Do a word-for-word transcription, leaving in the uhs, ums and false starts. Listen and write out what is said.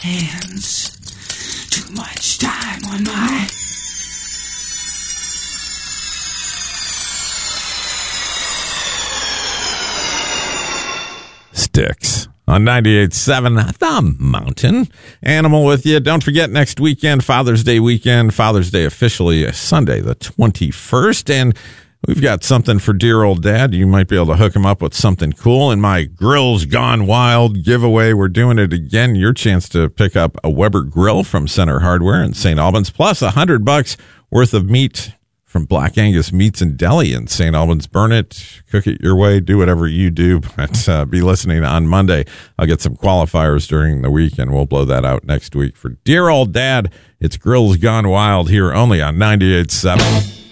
hands. Too much time on my... Sticks on ninety-eight point seven The Mountain. Animal with you. Don't forget, next weekend, Father's Day weekend. Father's Day officially Sunday, the twenty-first. And we've got something for dear old dad. You might be able to hook him up with something cool. In my Grills Gone Wild giveaway, we're doing it again. Your chance to pick up a Weber grill from Center Hardware in Saint Albans, plus a hundred bucks worth of meat from Black Angus Meats and Deli in Saint Albans. Burn it, cook it your way, do whatever you do. But uh, be listening on Monday. I'll get some qualifiers during the week, and we'll blow that out next week. For dear old dad, it's Grills Gone Wild here only on ninety-eight point seven